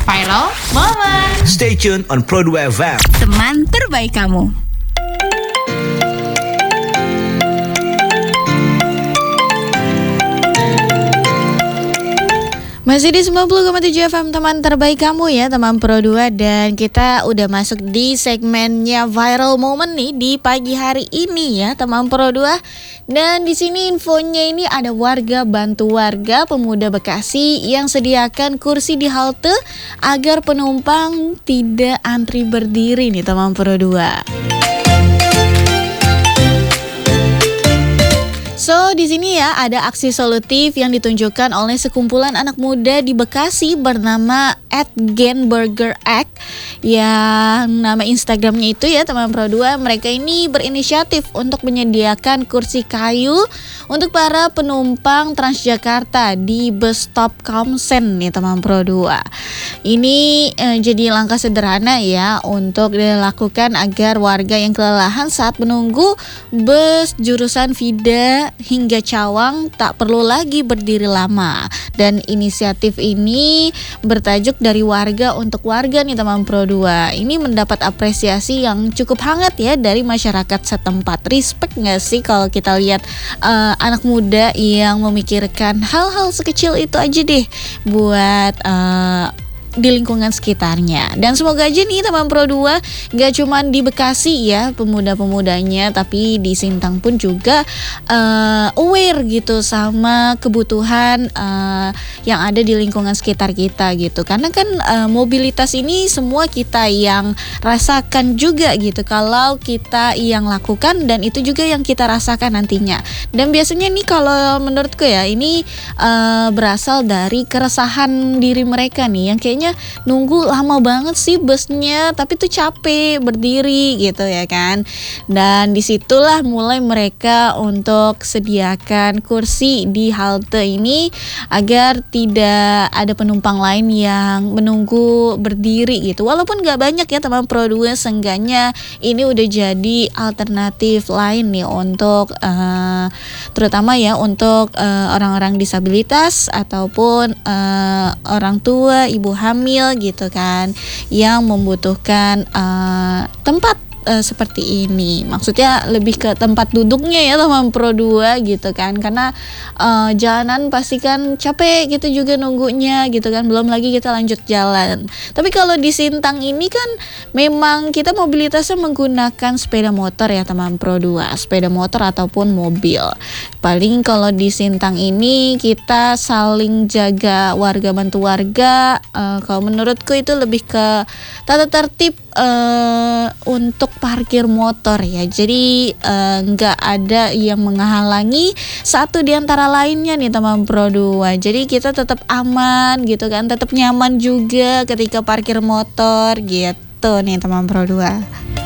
Viral Moment. Stay tuned on Pro 2 FM. Teman terbaik kamu. Masih di 90,7 FM, teman terbaik kamu ya, teman Pro 2. Dan kita udah masuk di segmennya Viral Moment nih di pagi hari ini ya, teman Pro 2. Dan di sini infonya ini ada warga bantu warga Pemuda Bekasi yang sediakan kursi di halte agar penumpang tidak antri berdiri nih, teman Pro 2. So, di sini ya ada aksi solutif yang ditunjukkan oleh sekumpulan anak muda di Bekasi bernama @genburgeract yang nama Instagramnya itu ya, teman Pro 2. Mereka ini berinisiatif untuk menyediakan kursi kayu untuk para penumpang Transjakarta di bus stop Kaumsen nih, teman Pro 2. Ini jadi langkah sederhana ya untuk dilakukan agar warga yang kelelahan saat menunggu bus jurusan Vida hingga Cawang tak perlu lagi berdiri lama. Dan inisiatif ini bertajuk dari warga untuk warga nih, teman Pro 2. Ini mendapat apresiasi yang cukup hangat ya dari masyarakat setempat. Respect gak sih kalau kita lihat anak muda yang memikirkan hal-hal sekecil itu aja deh buat di lingkungan sekitarnya. Dan semoga aja nih, teman Pro 2, gak cuman di Bekasi ya pemuda-pemudanya, tapi di Sintang pun juga aware gitu sama kebutuhan yang ada di lingkungan sekitar kita gitu. Karena kan mobilitas ini semua kita yang rasakan juga gitu, kalau kita yang lakukan dan itu juga yang kita rasakan nantinya. Dan biasanya nih kalau menurutku ya, ini berasal dari keresahan diri mereka nih yang kayaknya nunggu lama banget sih busnya, tapi tuh capek berdiri gitu ya kan. Dan disitulah mulai mereka untuk sediakan kursi di halte ini agar tidak ada penumpang lain yang menunggu berdiri gitu. Walaupun gak banyak ya, teman Pro 2, seenggaknya ini udah jadi alternatif lain nih untuk terutama ya untuk orang-orang disabilitas ataupun orang tua, ibu hamil gitu kan, yang membutuhkan tempat seperti ini. Maksudnya lebih ke tempat duduknya ya, teman Pro 2 gitu kan. Karena jalanan pasti kan capek gitu juga nunggunya gitu kan. Belum lagi kita lanjut jalan. Tapi kalau di Sintang ini kan memang kita mobilitasnya menggunakan sepeda motor ya, teman Pro 2. Sepeda motor ataupun mobil. Paling kalau di Sintang ini kita saling jaga warga bantu warga. Kalau menurutku itu lebih ke tata tertib untuk parkir motor ya. Jadi nggak ada yang menghalangi satu di antara lainnya nih, teman Pro 2. Jadi kita tetap aman gitu kan, tetap nyaman juga ketika parkir motor gitu nih, teman Pro 2.